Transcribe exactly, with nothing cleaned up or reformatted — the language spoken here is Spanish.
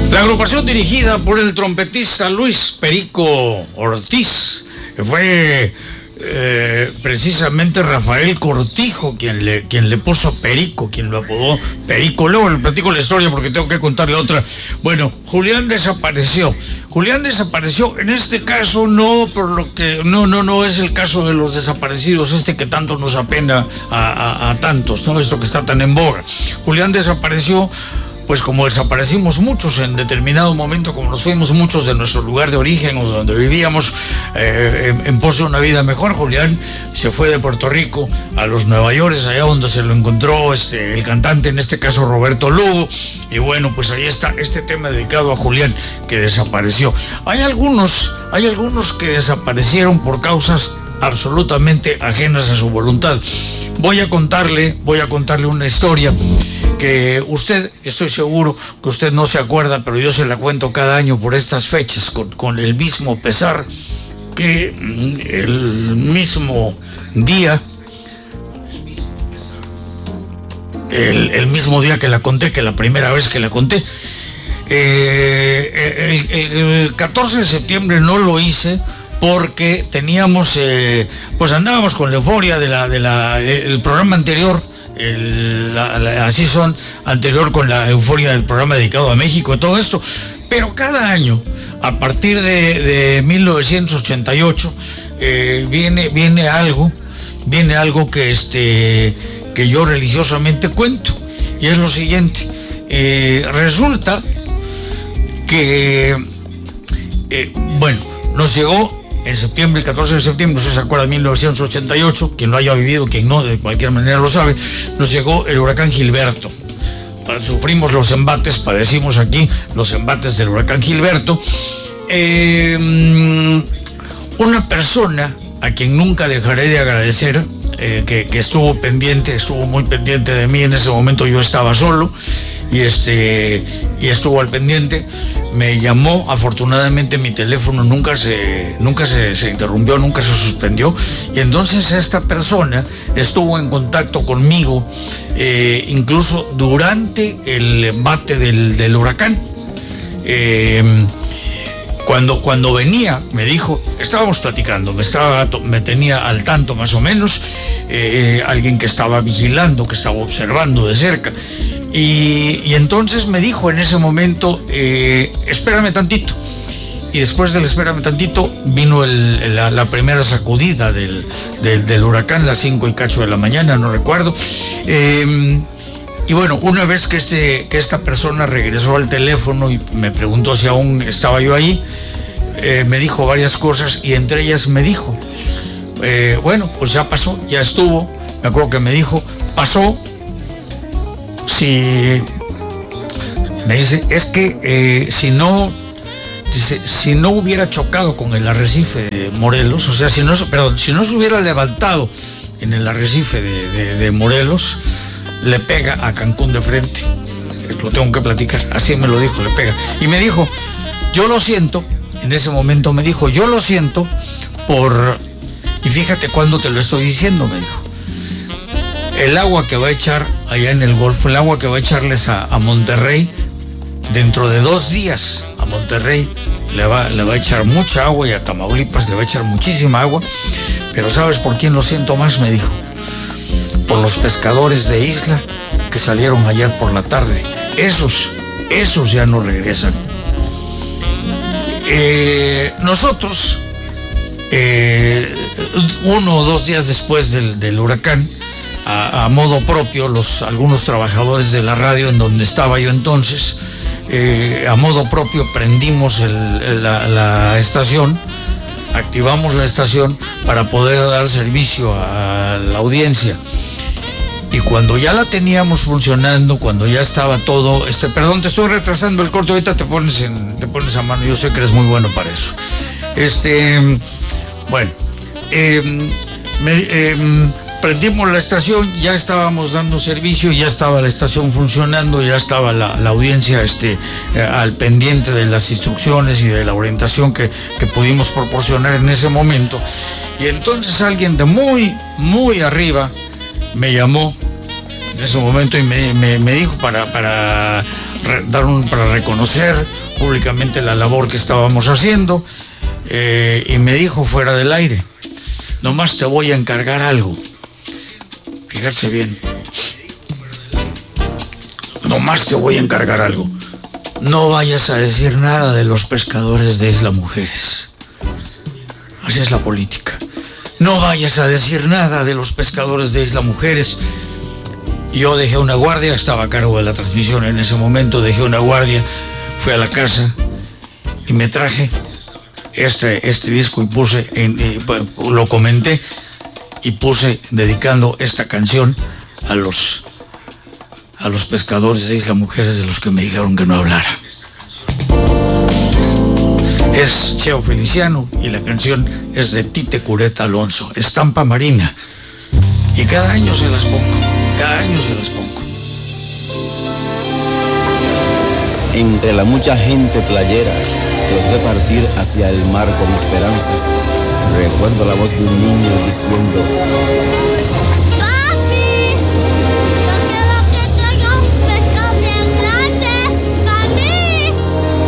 La agrupación dirigida por el trompetista Luis Perico Ortiz fue eh, precisamente Rafael Cortijo quien le, quien le puso Perico, quien lo apodó Perico. Luego le platico la historia porque tengo que contarle otra. Bueno, Julián desapareció. Julián desapareció, en este caso no por lo que, no, no, no es el caso de los desaparecidos, este que tanto nos apena a, a, a tantos, ¿no? Esto que está tan en boga. Julián desapareció, pues como desaparecimos muchos en determinado momento, como nos fuimos muchos de nuestro lugar de origen o donde vivíamos eh, en, en pos de una vida mejor. Julián se fue de Puerto Rico a los Nueva York, allá donde se lo encontró este, el cantante, en este caso Roberto Lugo, y bueno, pues ahí está este tema dedicado a Julián, que desapareció. Hay algunos, hay algunos que desaparecieron por causas absolutamente ajenas a su voluntad. Voy a contarle, voy a contarle una historia que usted, estoy seguro que usted no se acuerda, pero yo se la cuento cada año por estas fechas, con, con el mismo pesar, que el mismo día, el, el mismo día que la conté, que la primera vez que la conté, eh, el, el catorce de septiembre no lo hice, porque teníamos, eh, pues andábamos con la euforia de la, de la, el programa anterior, el, la, la season anterior, con la euforia del programa dedicado a México y todo esto. Pero cada año, a partir de, de mil novecientos ochenta y ocho, eh, viene, viene algo, viene algo que, este, que yo religiosamente cuento, y es lo siguiente. Eh, resulta que, eh, bueno, nos llegó en septiembre, el catorce de septiembre, usted se acuerda, de mil novecientos ochenta y ocho, quien lo haya vivido, quien no, de cualquier manera lo sabe, nos llegó el huracán Gilberto. Sufrimos los embates, padecimos aquí los embates del huracán Gilberto. Eh, una persona a quien nunca dejaré de agradecer, eh, que, que estuvo pendiente, estuvo muy pendiente de mí. En ese momento yo estaba solo y, este, y estuvo al pendiente. Me llamó, afortunadamente mi teléfono nunca se, nunca se, se interrumpió, nunca se suspendió, y entonces esta persona estuvo en contacto conmigo, eh, incluso durante el embate del, del huracán. Eh, cuando, cuando venía, me dijo, estábamos platicando, me, estaba, me tenía al tanto más o menos, eh, alguien que estaba vigilando, que estaba observando de cerca. Y, y entonces me dijo en ese momento, eh, espérame tantito. Y después del espérame tantito vino el, la, la primera sacudida del, del, del huracán, las cinco y cacho de la mañana, no recuerdo. Eh, y bueno, una vez que, este, que esta persona regresó al teléfono y me preguntó si aún estaba yo ahí, eh, me dijo varias cosas, y entre ellas me dijo, eh, bueno, pues ya pasó, ya estuvo. Me acuerdo que me dijo, pasó. Si me dice, es que eh, si no, dice, si no hubiera chocado con el arrecife de Morelos, o sea, si no, perdón, si no se hubiera levantado en el arrecife de, de, de Morelos, le pega a Cancún de frente. Lo tengo que platicar, así me lo dijo, le pega. Y me dijo, yo lo siento, en ese momento me dijo, yo lo siento por, y fíjate cuándo te lo estoy diciendo, me dijo, el agua que va a echar allá en el Golfo, el agua que va a echarles a, a Monterrey, dentro de dos días a Monterrey le va, le va a echar mucha agua, y a Tamaulipas le va a echar muchísima agua. Pero ¿sabes por quién lo siento más? Me dijo, por los pescadores de Isla que salieron ayer por la tarde. Esos, esos ya no regresan. Eh, nosotros, eh, uno o dos días después del, del huracán, A, a modo propio, los algunos trabajadores de la radio en donde estaba yo entonces, eh, a modo propio prendimos el, la, la estación, activamos la estación para poder dar servicio a la audiencia. Y cuando ya la teníamos funcionando, cuando ya estaba todo, este, perdón, te estoy retrasando el corte, ahorita te pones en, te pones a mano, yo sé que eres muy bueno para eso. Este, bueno, eh, me, eh, prendimos la estación, ya estábamos dando servicio, ya estaba la estación funcionando, ya estaba la, la audiencia este, eh, al pendiente de las instrucciones y de la orientación que, que pudimos proporcionar en ese momento. Y entonces alguien de muy, muy arriba me llamó en ese momento y me, me, me dijo para, para re, dar un, para reconocer públicamente la labor que estábamos haciendo, eh, y me dijo fuera del aire: nomás te voy a encargar algo. Fijarse bien. Nomás te voy a encargar algo. No vayas a decir nada de los pescadores de Isla Mujeres. Así es la política. No vayas a decir nada de los pescadores de Isla Mujeres. Yo dejé una guardia, estaba a cargo de la transmisión en ese momento, dejé una guardia, fui a la casa y me traje este, este disco y puse, en, eh, lo comenté y puse dedicando esta canción a los, a los pescadores de Isla Mujeres, de los que me dijeron que no hablara. Es Cheo Feliciano y la canción es de Tite Cureta Alonso, Estampa Marina. Y cada año se las pongo, cada año se las pongo. Entre la mucha gente playera que los ve partir hacia el mar con esperanzas, recuerdo la voz de un niño diciendo: